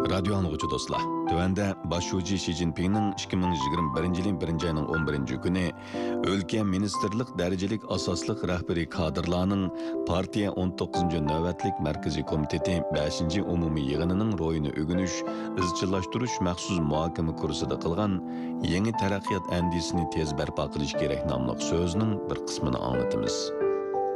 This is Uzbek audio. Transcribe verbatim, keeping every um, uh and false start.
Radyo anlıqçı dostlar. Tövende başşuci Xi Jinping'nin ikki ming yigirma birinchi yilning birinchi ayning o'n birinchi kuni ülke ministerlik dereceli asaslık rehberi kadrlarının partiya o'n to'qqizinchi navbatlik markaziy komiteti beshinchi umumiy yig'inining ro'yini o'g'inish, izchillashtirish maxsus muhokama kursida qilgan yangi taraqqiyot andisini tez barpo qilish kerak nomli so'zning bir qismini anglatamiz.